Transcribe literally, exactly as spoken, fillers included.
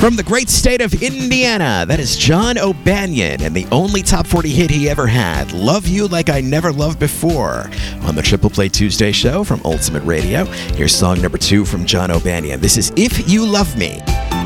From the great state of Indiana, that is John O'Banion, and the only top forty hit he ever had, Love You Like I Never Loved Before, on the Triple Play Tuesday show from Ultimate Radio. Here's song number two from John O'Banion. This is If You Love Me.